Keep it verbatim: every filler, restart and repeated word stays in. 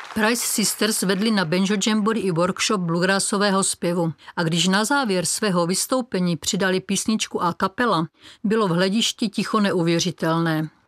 Price Sisters vedli na Banjo Jamboree i workshop bluegrassového zpěvu a když na závěr svého vystoupení přidali písničku a kapela, bylo v hledišti ticho neuvěřitelné.